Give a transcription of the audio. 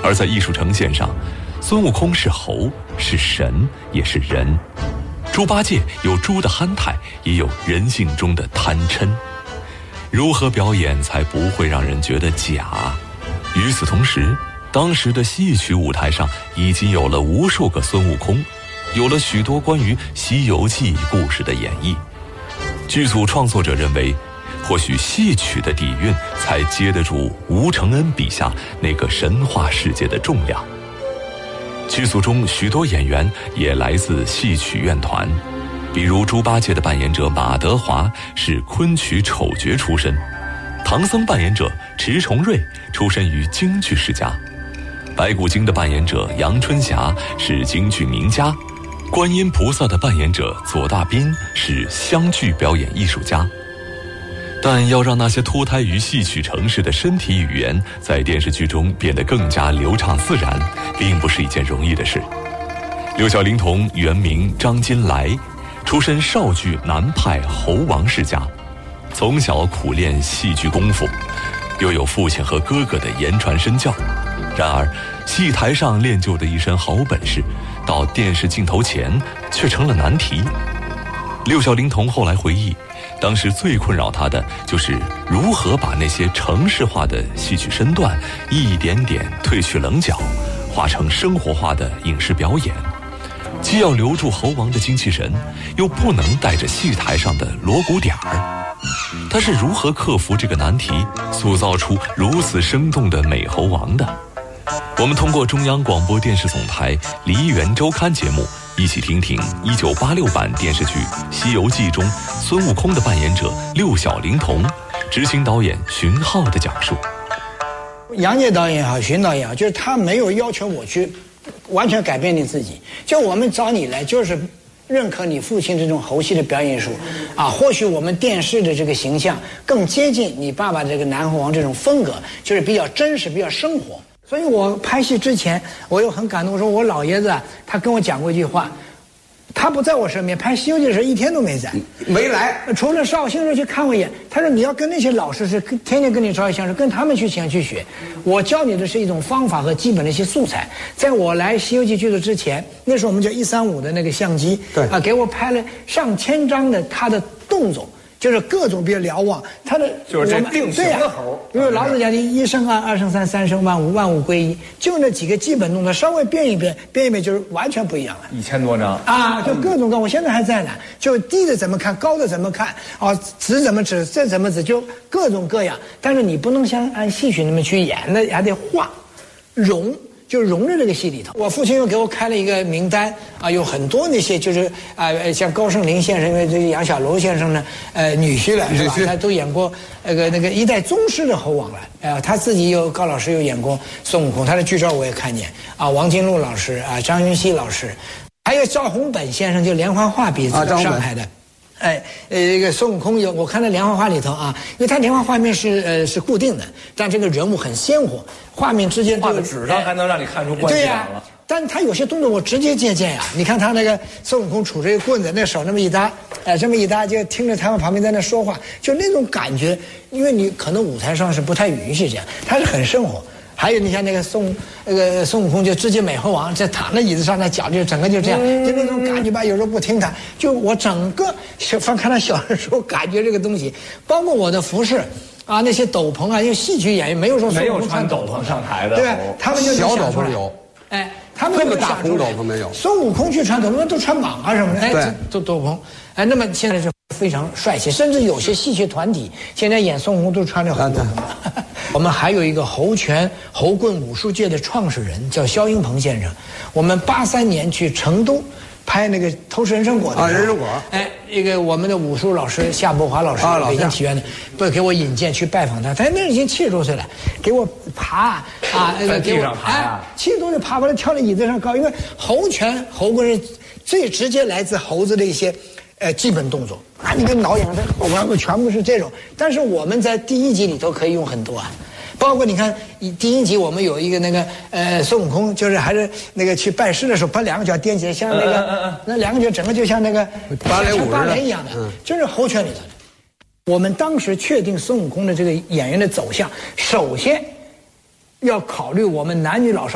而在艺术呈现上，孙悟空是猴，是神，也是人；猪八戒有猪的憨态，也有人性中的贪嗔。如何表演才不会让人觉得假？与此同时，当时的戏曲舞台上已经有了无数个孙悟空，有了许多关于《西游记》故事的演绎。剧组创作者认为，或许戏曲的底蕴才接得住吴承恩笔下那个神话世界的重量。剧组中许多演员也来自戏曲院团，比如猪八戒的扮演者马德华是昆曲丑角出身，唐僧扮演者迟重瑞出身于京剧世家，白骨精的扮演者杨春霞是京剧名家，观音菩萨的扮演者左大斌是湘剧表演艺术家。但要让那些脱胎于戏曲城市的身体语言在电视剧中变得更加流畅自然，并不是一件容易的事。六小龄童原名张金来，出身邵剧南派侯王世家，从小苦练戏剧功夫，又有父亲和哥哥的言传身教。然而戏台上练就的一身好本事，到电视镜头前却成了难题。六小龄童后来回忆，当时最困扰他的就是如何把那些程式化的戏曲身段一点点褪去棱角，化成生活化的影视表演，既要留住猴王的精气神，又不能带着戏台上的锣鼓点儿。他是如何克服这个难题，塑造出如此生动的美猴王的？我们通过中央广播电视总台梨园周刊节目，一起听听1986版电视剧《西游记》中孙悟空的扮演者六小龄童、执行导演荀浩的讲述。 杨洁导演也好，荀导演也好，就是他没有要求我去完全改变你自己，就我们找你来就是认可你父亲这种猴戏的表演艺术啊，或许我们电视的这个形象更接近你爸爸这个南猴王这种风格，就是比较真实，比较生活。所以我拍戏之前，我又很感动，说我老爷子他跟我讲过一句话，他不在我身边，拍《西游记》的时候一天都没在， 没来， 除了绍兴时候去看我一眼。他说你要跟那些老师是天天跟你朝夕相处，跟他们去学。我教你的是一种方法和基本的一些素材。在我来《西游记》剧组之前，那时候我们叫135的那个相机， 对啊，给我拍了上千张的他的动作。就是各种比较瞭望，他的就是这定型的猴， 因为老子讲的一生二，二生三，三生万物，万物归一，就那几个基本动作稍微变一变就是完全不一样了。 1000多张啊，就各种各，我现在还在呢。就低的怎么看，高的怎么看，啊，指怎么指，这怎么指，就各种各样。但是你不能像按戏曲那么去演，那还得画，就融入这个戏里头。我父亲又给我开了一个名单啊，有很多那些就是像高胜林先生，因为这个杨小楼先生呢，女婿了是吧？他都演过那个一代宗师的猴王了。他自己高老师有演过孙悟空，他的剧照我也看见啊。王金禄老师啊，张云熙老师，还有赵宏本先生，就连环画鼻子，上海的。这个孙悟空我看到连环画里头啊，因为他连环画面是固定的，但这个人物很鲜活，画面之间画在纸上还能让你看出关键了。 但他有些动作我直接借鉴呀，你看他那个孙悟空杵着一个棍子，那手那么一搭，这么一搭就听着他们旁边在那说话，就那种感觉，因为你可能舞台上是不太允许这样，他是很生活。还有你像那个孙悟空就直接美猴王，这躺在椅子上，那脚就整个就这样，就那种感觉吧。有时候不听他，就我整个看他小的时候感觉这个东西，包括我的服饰啊，那些斗篷啊，因为戏曲演员没有说孙悟空穿斗篷上台的， 对吧？他们就小斗篷有， 他们这么大红斗篷没有。 孙悟空去穿斗篷都穿蟒啊什么的，都斗篷，那么现在是非常帅气，甚至有些戏曲团体现在演孙悟空都穿着红斗篷。我们还有一个猴拳猴棍武术界的创始人叫肖英鹏先生，我们83年去成都拍那个偷吃人参果的人参果， 一个我们的武术老师夏伯华老师，北京体院的，不给我引荐去拜访他那已经70多岁了，给我爬在地上爬 70多岁爬完了跳在椅子上高，因为猴拳猴棍是最直接来自猴子的一些基本动作啊，你跟挠痒的我全部是这种，但是我们在第1集里头可以用很多啊，包括你看第1集我们有一个那个孙悟空就是还是那个去拜师的时候把2个脚踮起来，像那个那2个脚整个就像那个芭蕾一样的，就是猴拳里头的。我们当时确定孙悟空的这个演员的走向，首先要考虑我们男女老少